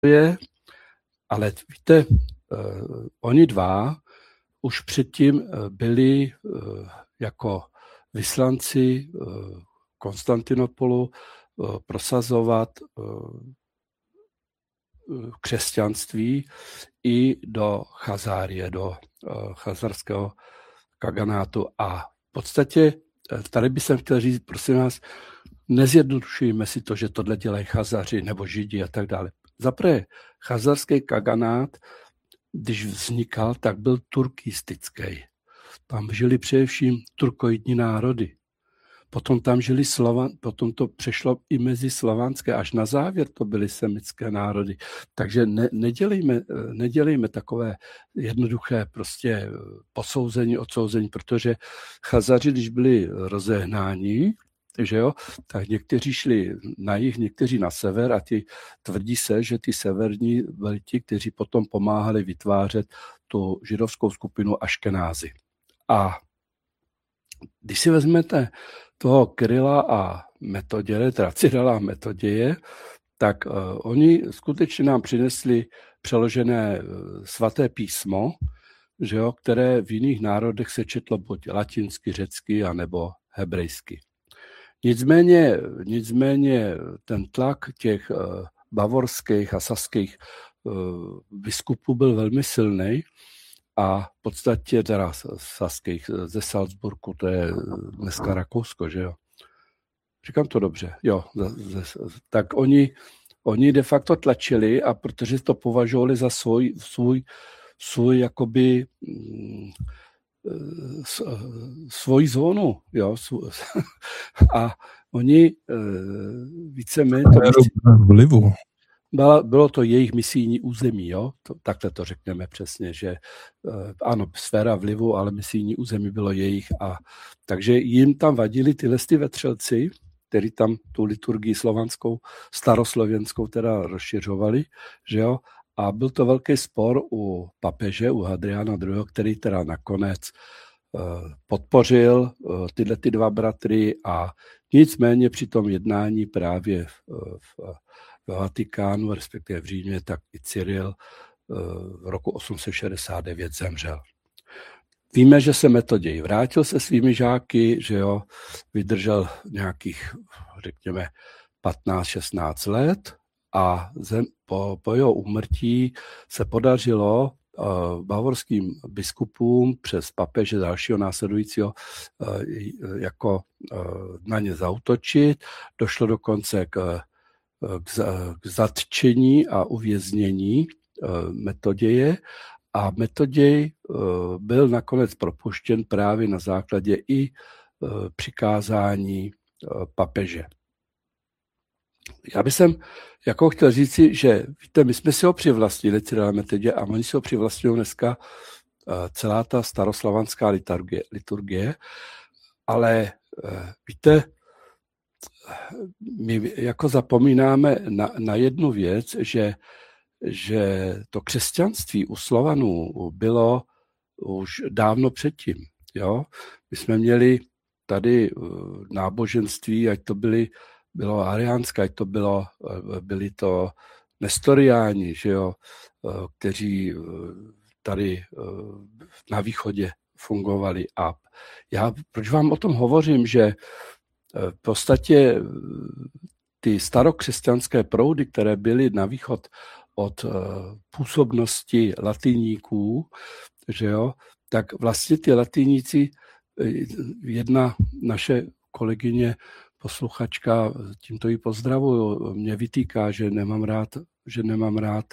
je, ale víte, oni dva už předtím byli jako vyslanci Konstantinopolu prosazovat křesťanství i do Chazárie, do chazarského kaganátu. A v podstatě tady bych chtěl říct, prosím vás, nezjednodušujeme si to, že tohle dělají Chazaři nebo Židi a tak dále. Zaprvé chazarský kaganát, když vznikal, tak byl turkistický. Tam žili především turkoidní národy. Potom tam žili potom to přešlo i mezi slovanské, až na závěr to byly semitské národy. Takže nedělejme takové jednoduché prostě posouzení, odsouzení, protože Chazaři, když byli rozehnáni, že jo, tak někteří šli na jih, někteří na sever a tvrdí se, že ty severní byli ti, kteří potom pomáhali vytvářet tu židovskou skupinu Aškenázy. A když si vezmete toho Kyrila a Metoděje, teda Cyrila a Metoděje, tak oni skutečně nám přinesli přeložené svaté písmo, že jo, které v jiných národech se četlo buď latinsky, řecky, anebo hebrejsky. Nicméně ten tlak těch bavorských a saských biskupů byl velmi silný a v podstatě teda saských ze Salzburgu, to je dneska Rakousko, že jo. Říkám to dobře, jo. Tak oni de facto tlačili a protože to považovali za svůj jakoby svoji zónu, jo, a oni víceméně vlivu. Bylo to jejich misijní území, jo? Takhle to řekneme přesně, že ano, sféra vlivu, ale misijní území bylo jejich. A takže jim tam vadili tyhle vetřelci, kteří tam tu liturgii slovanskou, staroslověnskou teda rozšiřovali, že jo? A byl to velký spor u papeže, u Hadriana II., který teda nakonec podpořil tyhle ty dva bratry a nicméně při tom jednání právě v Vatikánu, respektive v Římě, tak i Cyril v roku 869 zemřel. Víme, že se Metoděj vrátil se svými žáky, že jo, vydržel nějakých, řekněme, 15-16 let a po jeho úmrtí se podařilo bavorským biskupům přes papeže dalšího následujícího jako na ně zaútočit. Došlo dokonce k zatčení a uvěznění Metoděje a Metoděj byl nakonec propuštěn právě na základě i přikázání papeže. Já bych jako chtěl říci, že víte, my jsme si ho přivlastnili, Cyrila Metoděje, a oni si ho přivlastňují dneska celá ta staroslovanská liturgie, ale víte, my jako zapomínáme na jednu věc, že to křesťanství u Slovanů bylo už dávno předtím. Jo? My jsme měli tady náboženství, ať to bylo ariánské, ať to byli to nestoriáni, že jo? Kteří tady na východě fungovali. A proč vám o tom hovořím, že v podstatě ty starokřesťanské proudy, které byly na východ od působnosti latiníků, že jo, tak vlastně ty latiníci, jedna naše kolegyně, posluchačka, tímto ji pozdravuju, mě vytýká, že nemám rád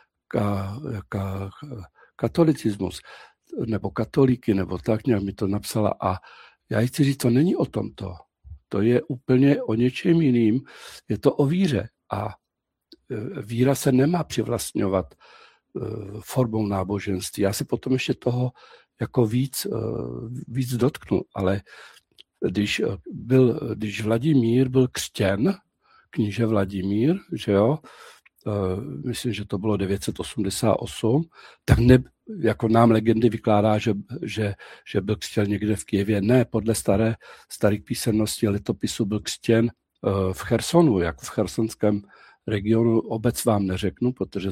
katolicismus, nebo katolíky, nebo tak nějak mi to napsala. A já jí chci říct, to není o tomto. To je úplně o něčem jiným. Je to o víře. A víra se nemá přivlastňovat formou náboženství. Já si potom ještě toho jako víc dotknu, ale když Vladimír byl křtěn, kníže Vladimír, že jo, myslím, že to bylo 988, tak jako nám legendy vykládá, že byl křtěn někde v Kyjevě. Ne, podle starých písemností letopisu byl křtěn v Chersonu, jako v chersonském regionu. Obec vám neřeknu, protože